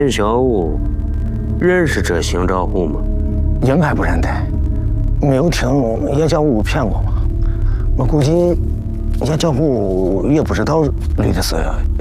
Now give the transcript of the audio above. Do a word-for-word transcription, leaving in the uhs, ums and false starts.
秦小五认识这邢兆虎吗？ 应该不认得，没有听叶小五骗过吧？我估计叶小虎也不知道吕的是